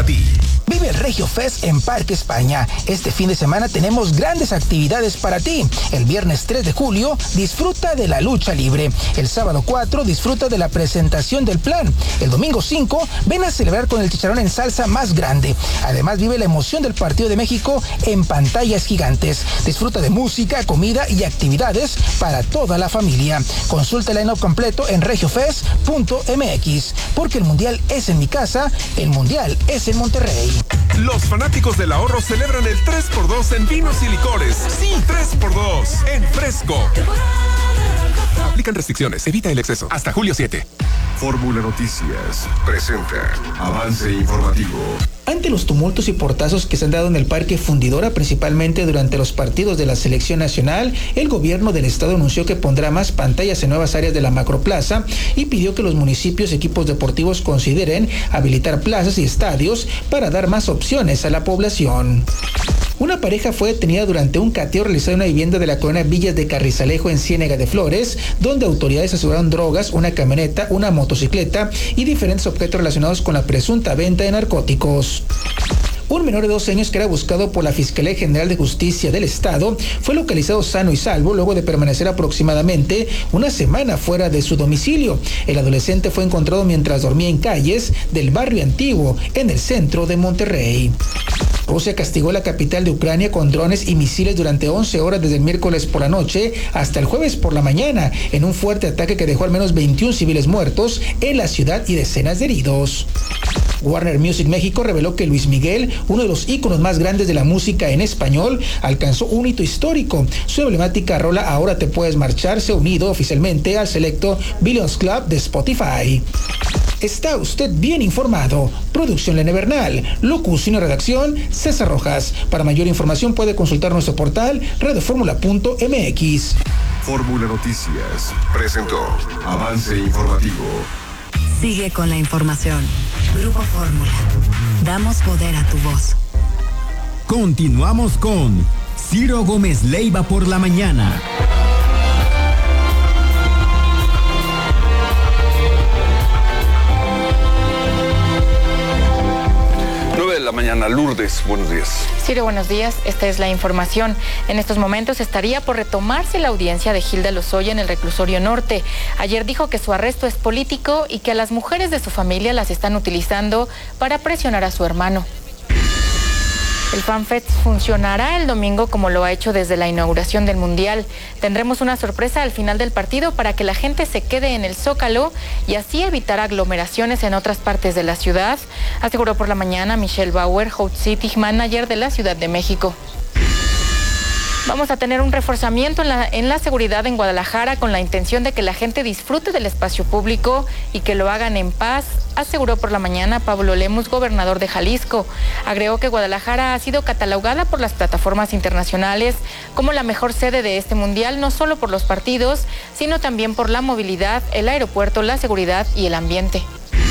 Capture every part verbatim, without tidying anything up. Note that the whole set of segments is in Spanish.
para ti. Vive el Regio Fest en Parque España. Este fin de semana tenemos grandes actividades para ti. El viernes tres de julio, disfruta de la lucha libre. El sábado cuatro, disfruta de la presentación del plan. El domingo cinco, ven a celebrar con el chicharrón en salsa más grande. Además, vive la emoción del Partido de México en pantallas gigantes. Disfruta de música, comida y actividades para toda la familia. Consulta el line-up completo en regiofest punto m x. Porque el mundial es en mi casa, el mundial es en Monterrey. Los fanáticos del ahorro celebran el tres por dos en vinos y licores. Sí, tres por dos en Fresco. Aplican restricciones, evita el exceso. Hasta julio siete. Fórmula Noticias presenta Avance Informativo. Ante los tumultos y portazos que se han dado en el Parque Fundidora, principalmente durante los partidos de la selección nacional, el gobierno del estado anunció que pondrá más pantallas en nuevas áreas de la macroplaza y pidió que los municipios y equipos deportivos consideren habilitar plazas y estadios para dar más opciones a la población. Una pareja fue detenida durante un cateo realizado en una vivienda de la colonia Villas de Carrizalejo en Ciénega de Flores, donde autoridades aseguraron drogas, una camioneta, una motocicleta y diferentes objetos relacionados con la presunta venta de narcóticos. Un menor de doce años que era buscado por la Fiscalía General de Justicia del Estado fue localizado sano y salvo luego de permanecer aproximadamente una semana fuera de su domicilio. El adolescente fue encontrado mientras dormía en calles del barrio antiguo en el centro de Monterrey. Rusia castigó la capital de Ucrania con drones y misiles durante once horas desde el miércoles por la noche hasta el jueves por la mañana, en un fuerte ataque que dejó al menos veintiún civiles muertos en la ciudad y decenas de heridos. Warner Music México reveló que Luis Miguel, uno de los íconos más grandes de la música en español, alcanzó un hito histórico. Su emblemática rola Ahora te puedes marchar se ha unido oficialmente al selecto Billions Club de Spotify. Está usted bien informado. Producción Lene Bernal. Locución y redacción César Rojas. Para mayor información puede consultar nuestro portal radioformula punto m x. Fórmula Noticias presentó Avance Informativo. Sigue con la información. Grupo Fórmula. Damos poder a tu voz. Continuamos con Ciro Gómez Leiva por la mañana. nueve de la mañana, Lourdes, buenos días. Ciro, buenos días. Esta es la información. En estos momentos estaría por retomarse la audiencia de Hilda Lozoya en el reclusorio norte. Ayer dijo que su arresto es político y que a las mujeres de su familia las están utilizando para presionar a su hermano. El FanFest funcionará el domingo como lo ha hecho desde la inauguración del Mundial. Tendremos una sorpresa al final del partido para que la gente se quede en el Zócalo y así evitar aglomeraciones en otras partes de la ciudad, aseguró por la mañana Michelle Bauer, Hot City Manager de la Ciudad de México. Vamos a tener un reforzamiento en la, en la seguridad en Guadalajara con la intención de que la gente disfrute del espacio público y que lo hagan en paz, aseguró por la mañana Pablo Lemus, gobernador de Jalisco. Agregó que Guadalajara ha sido catalogada por las plataformas internacionales como la mejor sede de este mundial, no solo por los partidos, sino también por la movilidad, el aeropuerto, la seguridad y el ambiente.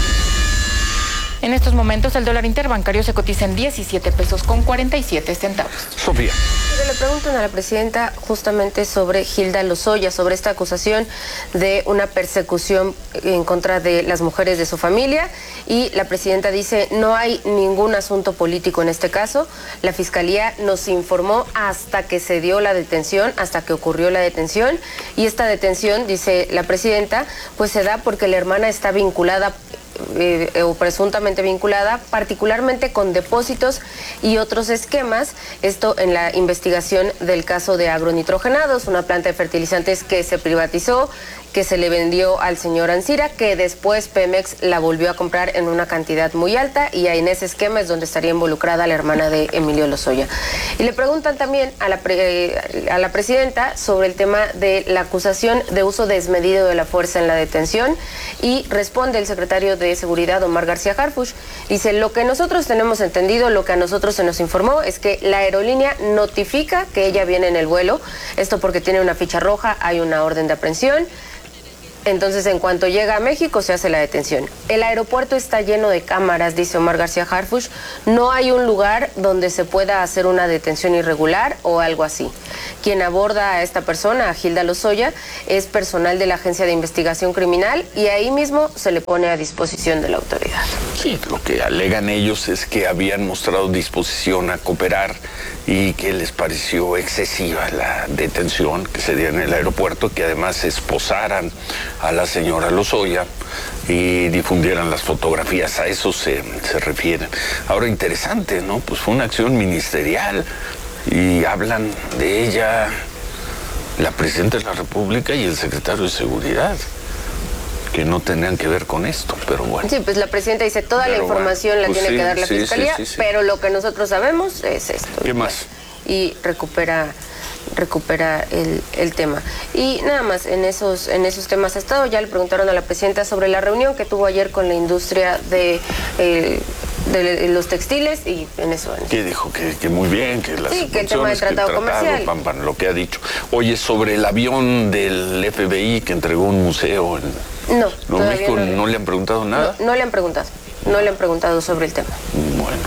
En estos momentos el dólar interbancario se cotiza en diecisiete pesos con cuarenta y siete centavos. Sofía. Le preguntan a la presidenta justamente sobre Hilda Lozoya, sobre esta acusación de una persecución en contra de las mujeres de su familia, y la presidenta dice no hay ningún asunto político en este caso. La fiscalía nos informó hasta que se dio la detención, hasta que ocurrió la detención, y esta detención, dice la presidenta, pues se da porque la hermana está vinculada Eh, o presuntamente vinculada, particularmente con depósitos y otros esquemas, esto en la investigación del caso de agronitrogenados, una planta de fertilizantes que se privatizó, que se le vendió al señor Ancira, que después Pemex la volvió a comprar en una cantidad muy alta, y en ese esquema es donde estaría involucrada la hermana de Emilio Lozoya. Y le preguntan también a la, pre, a la presidenta sobre el tema de la acusación de uso desmedido de la fuerza en la detención, y responde el secretario de Seguridad, Omar García Harfuch. Dice, lo que nosotros tenemos entendido, lo que a nosotros se nos informó es que la aerolínea notifica que ella viene en el vuelo, esto porque tiene una ficha roja, hay una orden de aprehensión. Entonces, en cuanto llega a México, se hace la detención. El aeropuerto está lleno de cámaras, dice Omar García Harfuch. No hay un lugar donde se pueda hacer una detención irregular o algo así. Quien aborda a esta persona, a Hilda Lozoya, es personal de la Agencia de Investigación Criminal y ahí mismo se le pone a disposición de la autoridad. Sí, lo que alegan ellos es que habían mostrado disposición a cooperar y que les pareció excesiva la detención que se dio en el aeropuerto, que además esposaran a la señora Lozoya y difundieran las fotografías. A eso se, se refieren. Ahora, interesante, ¿no? Pues fue una acción ministerial y hablan de ella la presidenta de la República y el secretario de Seguridad, que no tenían que ver con esto, pero bueno. Sí, pues la presidenta dice, toda pero la información bueno, la pues tiene sí, que dar la sí, Fiscalía, sí, sí, sí. pero lo que nosotros sabemos es esto. ¿Qué más? Y recupera recupera el, el tema. Y nada más, en esos, en esos temas ha estado. Ya le preguntaron a la presidenta sobre la reunión que tuvo ayer con la industria de, eh, de los textiles y en eso. En ¿Qué dijo? Que, que muy bien, que las sí, que el tema del tratado, que el tratado comercial. Pam, pam, lo que ha dicho. Oye, sobre el avión del F B I que entregó un museo en No, Nuevo México, no, ¿no le han preguntado nada? No, no le han preguntado. No le han preguntado sobre el tema. Bueno,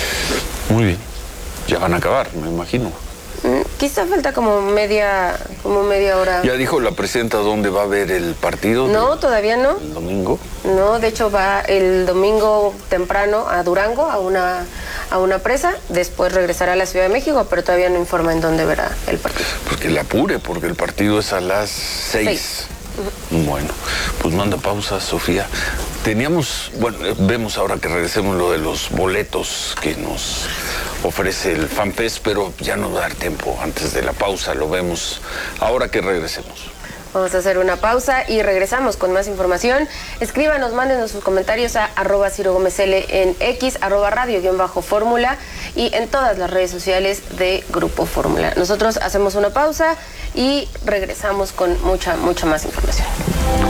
muy bien. Ya van a acabar, me imagino. Mm, quizá falta como media, como media hora. ¿Ya dijo la presidenta dónde va a ver el partido? No, de, todavía no. ¿El domingo? No, de hecho va el domingo temprano a Durango, a una, a una presa. Después regresará a la Ciudad de México, pero todavía no informa en dónde verá el partido. Pues que le apure, porque el partido es a las seis. Seis. Bueno, pues manda pausa, Sofía. Teníamos, bueno, vemos ahora que regresemos lo de los boletos que nos ofrece el FanFest, pero ya no va a dar tiempo antes de la pausa, lo vemos ahora que regresemos. Vamos a hacer una pausa y regresamos con más información. Escríbanos, mándenos sus comentarios a arroba Ciro Gómez L en X, arroba radio guión bajo fórmula y en todas las redes sociales de Grupo Fórmula. Nosotros hacemos una pausa y regresamos con mucha, mucha más información.